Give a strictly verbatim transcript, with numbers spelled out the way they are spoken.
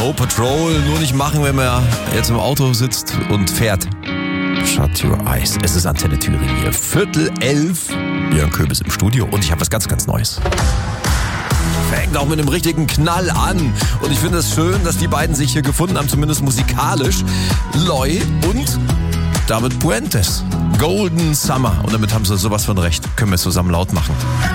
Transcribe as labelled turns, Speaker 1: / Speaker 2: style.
Speaker 1: Snow Patrol nur nicht machen, wenn man jetzt im Auto sitzt und fährt. Shut your eyes. Es ist Antenne Thüringen hier. Viertel elf. Jörn Köbis im Studio und ich habe was ganz, ganz Neues. Fängt auch mit einem richtigen Knall an. Und ich finde es schön, dass die beiden sich hier gefunden haben, zumindest musikalisch. Loy und David Puentes. Golden Summer. Und damit haben sie sowas von recht. Können wir es zusammen laut machen.